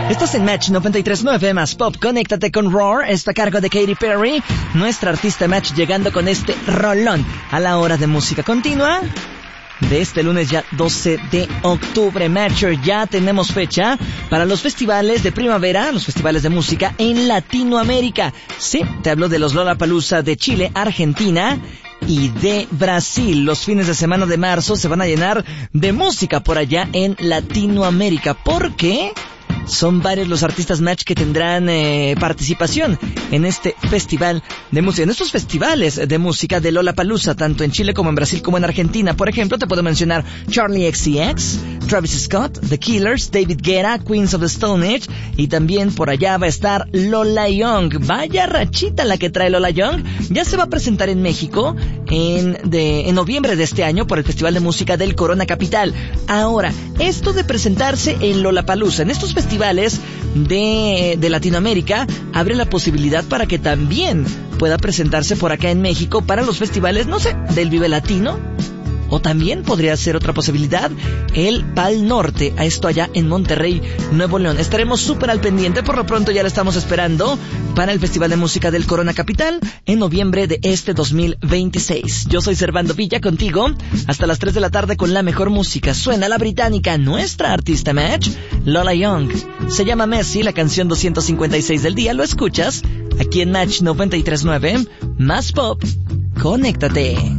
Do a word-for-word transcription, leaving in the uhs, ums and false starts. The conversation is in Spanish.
Estás en Match noventa y tres punto nueve más Pop. Conéctate con Roar. Está a cargo de Katy Perry. Nuestra artista Match llegando con este rolón a la hora de música continua. De este lunes ya doce de octubre, Matcher, ya tenemos fecha para los festivales de primavera, los festivales de música en Latinoamérica. Sí, te hablo de los Lollapalooza de Chile, Argentina y de Brasil. Los fines de semana de marzo se van a llenar de música por allá en Latinoamérica. ¿Por qué? Son varios los artistas Match que tendrán eh, participación en este festival de música, en estos festivales de música de Lollapalooza, tanto en Chile como en Brasil como en Argentina. Por ejemplo, te puedo mencionar Charlie X C X, Travis Scott, The Killers, David Guetta, Queens of the Stone Age, y también por allá va a estar Lola Young. Vaya rachita la que trae Lola Young. Ya se va a presentar en México en, de, en noviembre de este año por el Festival de Música del Corona Capital. Ahora, esto de presentarse en Lollapalooza, en estos festivales de, de Latinoamérica, abre la posibilidad para que también pueda presentarse por acá en México para los festivales, no sé, del Vive Latino. O también podría ser otra posibilidad el Pal Norte, a esto allá en Monterrey, Nuevo León. Estaremos súper al pendiente, por lo pronto ya lo estamos esperando para el Festival de Música del Corona Capital en noviembre de este dos mil veintiséis. Yo soy Servando Villa contigo hasta las tres de la tarde con la mejor música. Suena la británica, nuestra artista Match, Lola Young. Se llama Messi, la canción doscientos cincuenta y seis del día. Lo escuchas aquí en Match noventa y tres punto nueve, más Pop. Conéctate.